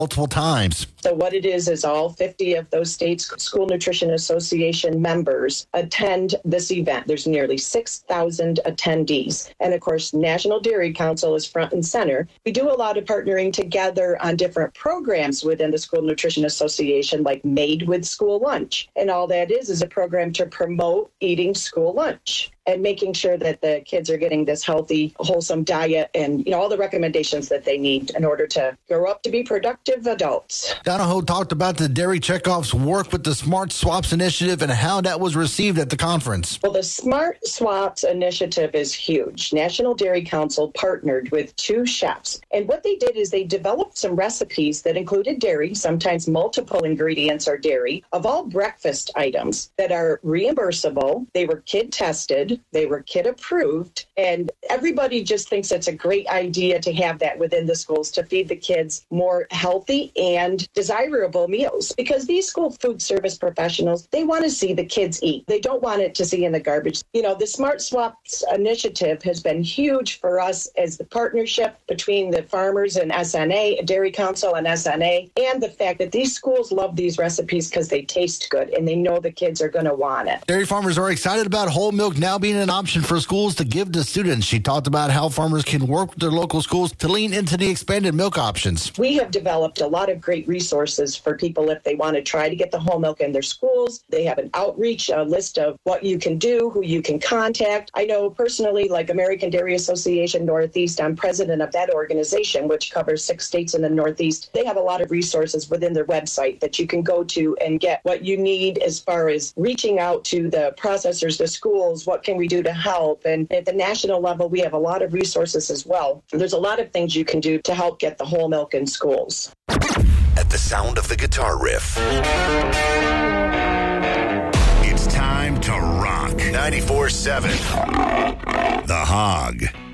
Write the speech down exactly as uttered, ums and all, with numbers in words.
multiple times. So what it is is all fifty of those states' School Nutrition Association members attend this event. There's nearly six thousand attendees. And of course, National Dairy Council is front and center. We do a lot of partnering together on different programs within the School Nutrition Association, like Made with School Lunch. And all that is is a program to promote eating school lunch and making sure that the kids are getting this healthy, wholesome diet and, you know, all the recommendations that they need in order to grow up to be productive adults. Donahoe talked about the Dairy Checkoff's work with the Smart Swaps initiative and how that was received at the conference. Well, the Smart Swaps initiative is huge. National Dairy Council partnered with two chefs. And what they did is they developed some recipes that included dairy, sometimes multiple ingredients are dairy, of all breakfast items that are reimbursable. They were kid tested. They were kid approved, and everybody just thinks it's a great idea to have that within the schools to feed the kids more healthy and desirable meals, because these school food service professionals, they want to see the kids eat. They don't want it to see in the garbage. You know, the Smart Swaps initiative has been huge for us as the partnership between the farmers and S N A, Dairy Council and S N A, and the fact that these schools love these recipes because they taste good and they know the kids are going to want it. Dairy farmers are excited about whole milk now being an option for schools to give to students. She talked about how farmers can work with their local schools to lean into the expanded milk options. We have developed a lot of great resources for people if they want to try to get the whole milk in their schools. They have an outreach, a list of what you can do, who you can contact. I know personally, like American Dairy Association Northeast, I'm president of that organization, which covers six states in the Northeast. They have a lot of resources within their website that you can go to and get what you need as far as reaching out to the processors, the schools, what can we do to help. And at the national level, we have a lot of resources as well. There's a lot of things you can do to help get the whole milk in schools. At the sound of the guitar riff, it's time to rock. ninety-four seven The Hog.